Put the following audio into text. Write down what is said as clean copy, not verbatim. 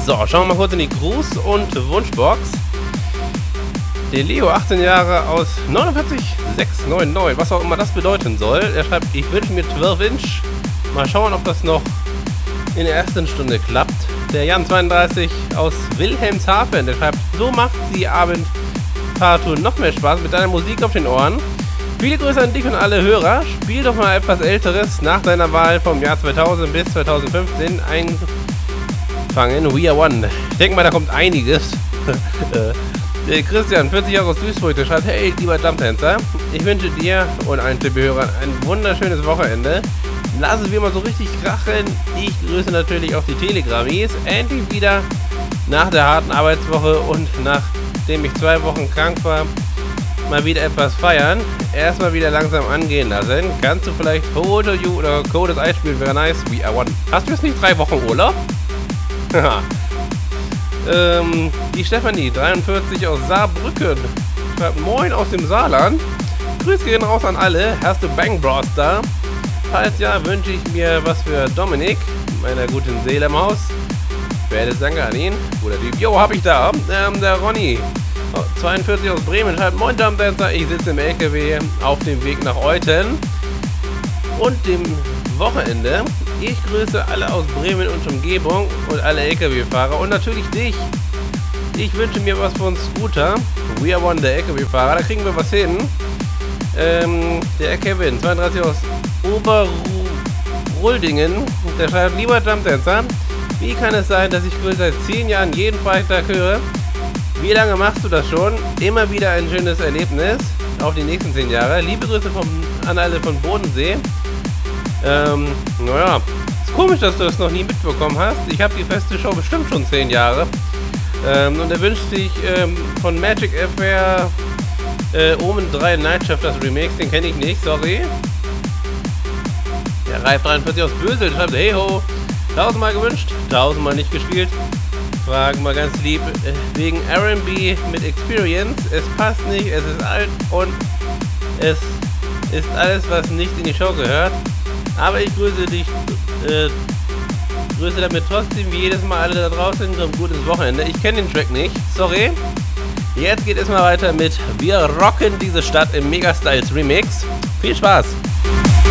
So, schauen wir mal kurz in die Gruß- und Wunschbox. Der Leo, 18 Jahre aus 49699, was auch immer das bedeuten soll. Er schreibt, ich wünsche mir 12-Inch. Mal schauen, ob das noch in der ersten Stunde klappt. Der Jan, 32, aus Wilhelmshaven, der schreibt, so macht die Abendfahrtour noch mehr Spaß mit deiner Musik auf den Ohren. Viele Grüße an dich und alle Hörer. Spiel doch mal etwas Älteres nach deiner Wahl vom Jahr 2000 bis 2015 einfangen. We are one. Ich denke mal, da kommt einiges. Der Christian, 40 Jahre aus Duisburg, der schreibt, hey, lieber Dumptänzer, ich wünsche dir und allen Tippehörern ein wunderschönes Wochenende. Lassen wir mal so richtig krachen. Ich grüße natürlich auch die Telegramis. Endlich wieder nach der harten Arbeitswoche und nachdem ich 2 Wochen krank war, mal wieder etwas feiern. Erstmal wieder langsam angehen lassen. Kannst du vielleicht Hold to You oder Codes Eis spielen? Wäre nice. We are one. Hast du jetzt nicht 3 Wochen Urlaub? Haha. Die Stefanie, 43 aus Saarbrücken, schreibt, moin aus dem Saarland. Grüße gehen raus an alle. Hast du Bang Bros da? Falls ja, wünsche ich mir was für Dominik, meiner guten Seele im Haus. Spätes Danke an ihn. Guter Typ. Jo, hab ich da. Der Ronny, 42 aus Bremen, schreibt, moin Dumptänzer, ich sitze im LKW auf dem Weg nach Euten und dem Wochenende. Ich grüße alle aus Bremen und Umgebung und alle LKW-Fahrer und natürlich dich. Ich wünsche mir was von Scooter. We are one, der LKW-Fahrer. Da kriegen wir was hin. Der Kevin, 32 aus Oberruldingen. Der schreibt, lieber Dumptänzer, wie kann es sein, dass ich seit 10 Jahren jeden Freitag höre? Wie lange machst du das schon? Immer wieder ein schönes Erlebnis. Auf die nächsten 10 Jahre. Liebe Grüße an alle von Bodensee. Naja, ist komisch, dass du das noch nie mitbekommen hast. Ich habe die feste Show bestimmt schon 10 Jahre. Und er wünscht sich von Magic FR Omen 3 Nightshift das Remix, den kenne ich nicht, sorry. Der Reif 43 aus Bösel schreibt, hey ho, 1000-mal gewünscht, 1000-mal nicht gespielt. Fragen mal ganz lieb, wegen R&B mit Experience, es passt nicht, es ist alt und es ist alles, was nicht in die Show gehört. Aber ich grüße dich, grüße damit trotzdem wie jedes Mal alle da draußen und ein gutes Wochenende. Ich kenne den Track nicht, sorry. Jetzt geht es mal weiter mit Wir rocken diese Stadt im Megastyles Remix. Viel Spaß!